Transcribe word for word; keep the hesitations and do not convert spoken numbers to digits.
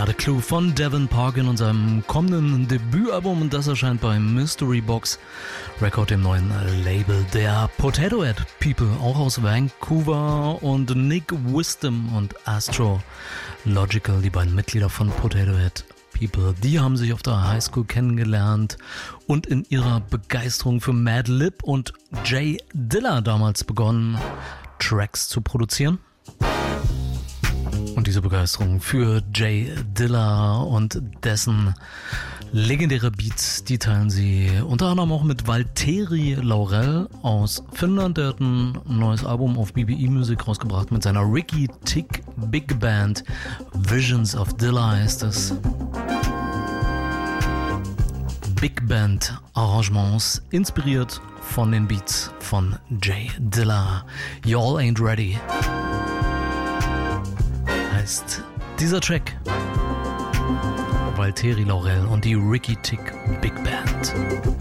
Ja, The Clue von Devin Park in unserem kommenden Debütalbum, und das erscheint bei Mystery Box Record, dem neuen Label der Potato Head People, auch aus Vancouver, und Nick Wisdom und Astro Logical, die beiden Mitglieder von Potato Head People, die haben sich auf der Highschool kennengelernt und in ihrer Begeisterung für Madlib und Jay Dilla damals begonnen, Tracks zu produzieren. Und diese Begeisterung für Jay Dilla und dessen legendäre Beats, die teilen sie unter anderem auch mit Valtteri Laurel aus Finnland. Der hat ein neues Album auf B B E Music rausgebracht mit seiner Ricky Tick Big Band. Visions of Dilla heißt es. Big Band Arrangements, inspiriert von den Beats von Jay Dilla. Y'all ain't ready heißt dieser Track. Valtteri Laurel und die Ricky Tick Big Band.